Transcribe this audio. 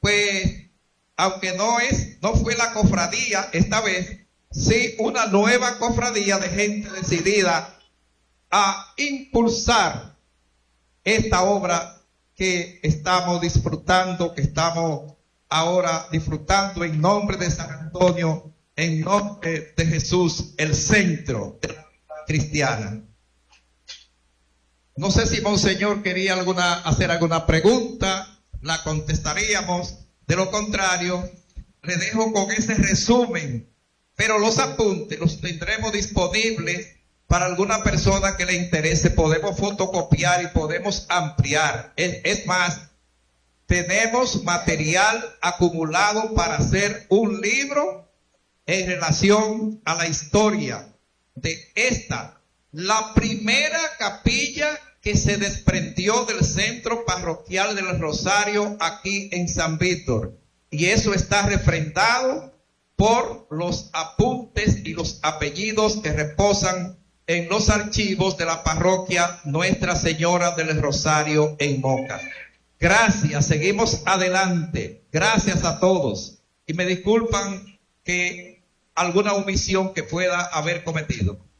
pues, aunque no fue la cofradía esta vez, sí una nueva cofradía de gente decidida a impulsar esta obra que estamos disfrutando, que estamos ahora disfrutando en nombre de San Antonio, en nombre de Jesús, el centro de la vida cristiana. No sé si Monseñor quería hacer alguna pregunta, la contestaríamos. De lo contrario, le dejo con ese resumen, pero los apuntes los tendremos disponibles para alguna persona que le interese. Podemos fotocopiar y podemos ampliar. Es más, tenemos material acumulado para hacer un libro en relación a la historia de la primera capilla que se desprendió del centro parroquial del Rosario aquí en San Víctor. Y eso está refrendado por los apuntes y los apellidos que reposan en los archivos de la parroquia Nuestra Señora del Rosario en Moca. Gracias, seguimos adelante. Gracias a todos. Y me disculpan que alguna omisión que pueda haber cometido.